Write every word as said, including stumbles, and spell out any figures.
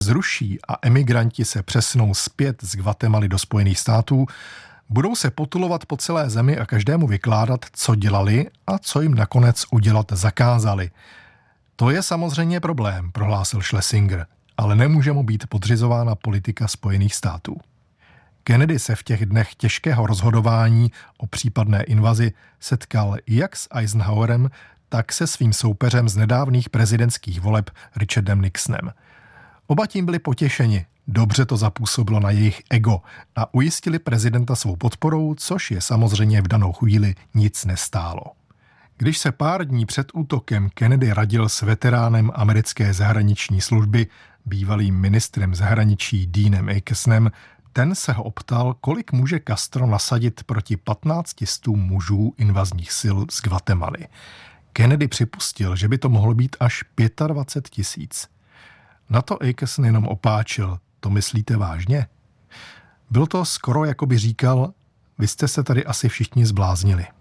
zruší a emigranti se přesnou zpět z Guatemaly do Spojených států, budou se potulovat po celé zemi a každému vykládat, co dělali a co jim nakonec udělat zakázali. To je samozřejmě problém, prohlásil Schlesinger, ale nemůže mu být podřizována politika Spojených států. Kennedy se v těch dnech těžkého rozhodování o případné invazi setkal jak s Eisenhowerem, tak se svým soupeřem z nedávných prezidentských voleb Richardem Nixonem. Oba tím byli potěšeni, dobře to zapůsobilo na jejich ego a ujistili prezidenta svou podporou, což je samozřejmě v danou chvíli nic nestálo. Když se pár dní před útokem Kennedy radil s veteránem americké zahraniční služby, bývalým ministrem zahraničí Deanem Akesonem, ten se ho optal, kolik může Castro nasadit proti patnácti stům mužů invazních sil z Guatemaly. Kennedy připustil, že by to mohlo být až dvacet pět tisíc. Na to Akeson jenom opáčil, to myslíte vážně? Bylo to skoro, jako by říkal, vy jste se tady asi všichni zbláznili.